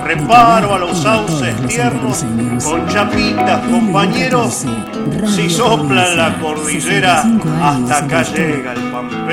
reparo a los sauces tiernos, con chapitas, compañeros, si soplan la cordillera, hasta acá llega el pampeano.